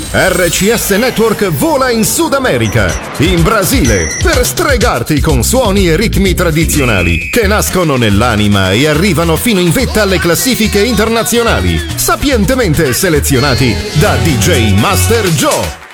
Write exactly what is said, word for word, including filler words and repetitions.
R C S Network vola in Sud America, in Brasile, per stregarti con suoni e ritmi tradizionali che nascono nell'anima e arrivano fino in vetta alle classifiche internazionali, sapientemente selezionati da D J Master Joe.